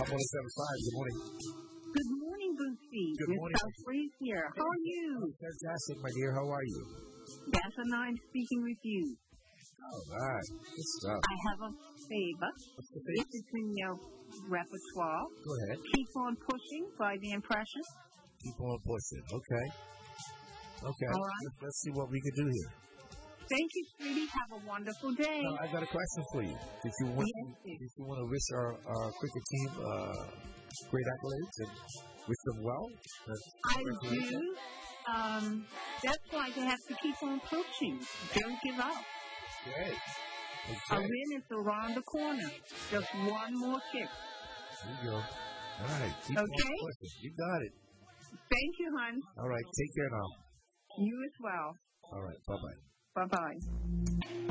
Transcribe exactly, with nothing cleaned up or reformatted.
one oh seven point five. Good morning. Good morning, Bootsy. Good Miss morning. Free here. How are you? Fantastic, my dear. How are you? That's a nice speaking with you. All right. Good stuff. I have a favor. What's the If it's in your repertoire, Go ahead. Keep on Pushing by The Impression. Keep on pushing. Okay. Okay. All right. Let's, let's see what we can do here. Thank you, sweetie. Have a wonderful day. Now, I got a question for you. Did you want, Yes, dear. did you want to wish our, our cricket team uh, great accolades and wish them well? Uh, I do. Um, that's why they have to keep on pushing. Don't give up. Okay. A Okay. win is around the corner. Just one more kick. There you go. All right. Keep Okay. on pushing. You got it. Thank you, hon. All right. Take care now. You as well. All right. Bye-bye. Bye-bye.